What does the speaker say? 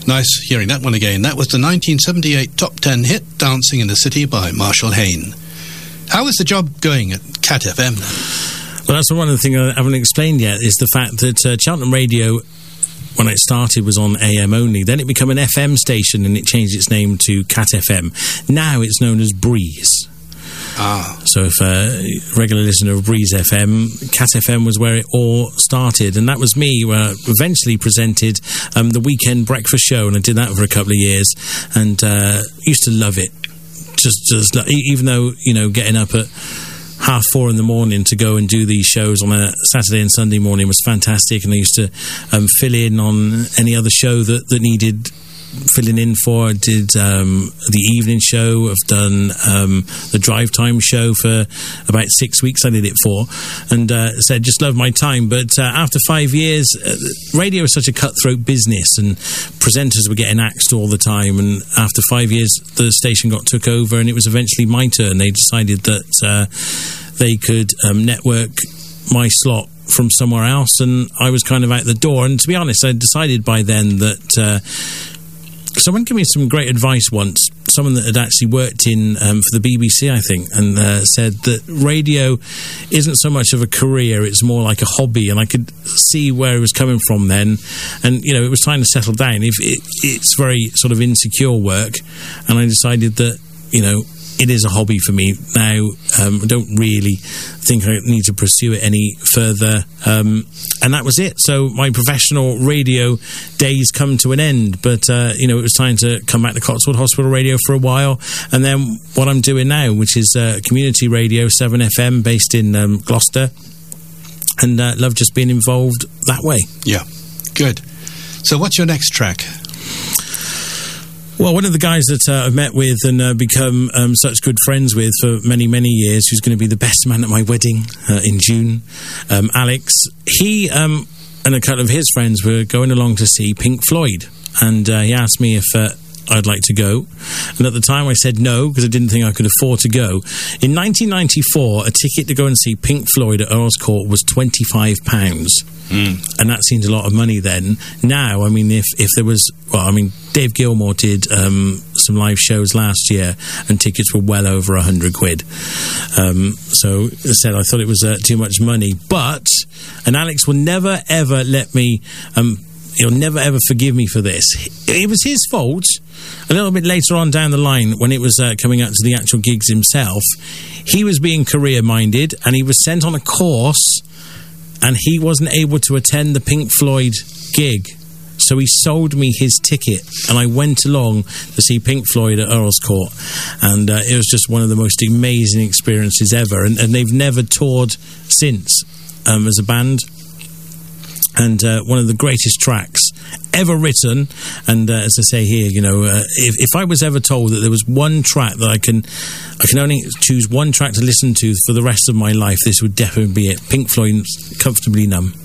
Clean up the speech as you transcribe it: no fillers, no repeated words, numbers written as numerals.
Nice hearing that one again. That was the 1978 top 10 hit, Dancing in the City by Marshall Hayne. How is the job going at Cat FM then? Well, that's one of the things I haven't explained yet, is the fact that Cheltenham Radio, when it started, was on AM only. Then it became an FM station and it changed its name to Cat FM. Now it's known as Breeze. So if a regular listener of Breeze FM, Cat FM was where it all started, and that was me, where I eventually presented the weekend breakfast show, and I did that for a couple of years, and used to love it. Just even though, you know, getting up at 4:30 in the morning to go and do these shows on a Saturday and Sunday morning was fantastic, and I used to fill in on any other show that needed filling in for. I did the evening show. I've done the drive time show for about 6 weeks. I did it for, and said just love my time. But after 5 years, radio is such a cutthroat business, and presenters were getting axed all the time. And after 5 years, the station got took over, and it was eventually my turn. They decided that they could network my slot from somewhere else, and I was kind of out the door. And to be honest, I decided by then that someone gave me some great advice once, someone that had actually worked in for the BBC, I think, and said that radio isn't so much of a career, it's more like a hobby. And I could see where it was coming from then, and you know, it was time to settle down. It's very sort of insecure work, and I decided that, you know, it is a hobby for me now. I don't really think I need to pursue it any further, and that was it. So my professional radio days come to an end, but you know, it was time to come back to Cotswold Hospital Radio for a while, and then what I'm doing now, which is community radio, 7FM, based in Gloucester, and love just being involved that way. Yeah, good. So what's your next track? Well, one of the guys that I've met with and become such good friends with for many, many years, who's going to be the best man at my wedding in June, Alex, he and a couple of his friends were going along to see Pink Floyd, and he asked me if I'd like to go, and at the time I said no, because I didn't think I could afford to go. In 1994, a ticket to go and see Pink Floyd at Earl's Court was £25. And that seemed a lot of money then. Now, I mean, if there was, well, I mean, Dave Gilmour did some live shows last year, and tickets were well over £100. So as I said, I thought it was too much money. But, and Alex will never ever let me, he'll never ever forgive me for this. It was his fault. A little bit later on down the line, when it was coming out to the actual gigs himself, he was being career-minded, and he was sent on a course, and he wasn't able to attend the Pink Floyd gig. So he sold me his ticket, and I went along to see Pink Floyd at Earl's Court, and it was just one of the most amazing experiences ever. And they've never toured since as a band. And one of the greatest tracks ever written. And as I say here, you know, if I was ever told that there was one track that I can only choose one track to listen to for the rest of my life, this would definitely be it. Pink Floyd's Comfortably Numb.